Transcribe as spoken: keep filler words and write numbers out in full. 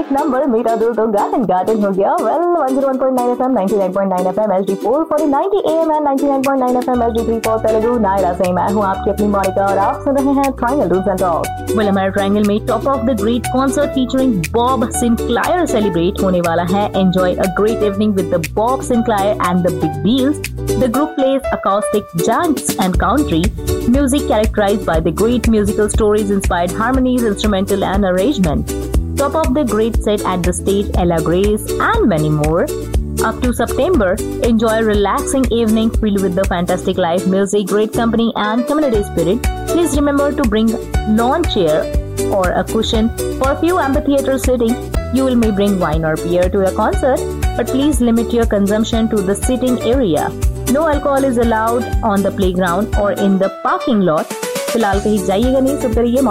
एक नंबर मेरा दिल तो गार्डन गार्डन हो गया। Well one oh one point nine F M, ninety-nine point nine F M, H D four forty, ninety A M and ninety-nine point nine F M, H D three for Telugu, Naira से मैं हूँ आपकी अपनी मोनिका और आप सुन रहे हैं triangle roots and talks. Well हमारे ट्रायंगल में top of the great concert featuring Bob सिंक्लायर celebrate होने वाला है। Enjoy a great evening with the Bob सिंक्लायर and the big wheels. The group plays acoustic, jazz and country music characterized by the great musical stories, inspired harmonies, instrumental and arrangement. Top of the great set at the stage Ella Grace and many more. Up to September, enjoy a relaxing evening filled with the fantastic live music, great company and community spirit. Please remember to bring lawn chair or a cushion for few amphitheater sitting. You will may bring wine or beer to the concert, but please limit your consumption to the sitting area. No alcohol is allowed on the playground or in the parking lot. फिलहाल कहीं जाइएगा नहीं, सब करिए